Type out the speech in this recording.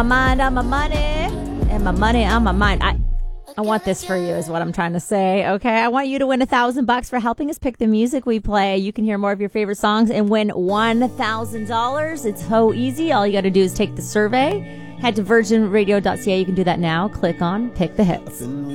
Mind on my money, and my money on my mind. I want this for you is what I'm trying to say. Okay. I want you to win $1,000 for helping us pick the music we play. You can hear more of your favorite songs and win $1,000. It's so easy. All you got to do is take the survey. Head to virginradio.ca. You can do that now. Click on Pick the Hits.